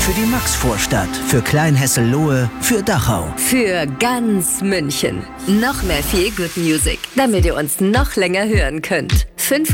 Für die Maxvorstadt, für Kleinhessel-Lohe, für Dachau. Für ganz München. Noch mehr Feel Good Music, damit ihr uns noch länger hören könnt. 5